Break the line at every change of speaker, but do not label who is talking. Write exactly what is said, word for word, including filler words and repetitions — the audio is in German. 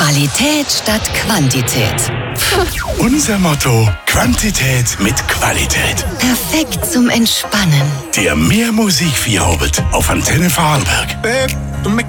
Qualität statt Quantität.
Unser Motto: Quantität mit Qualität.
Perfekt zum Entspannen.
Der Mehr Musik Feierabend auf Antenne Vorarlberg.
Babe,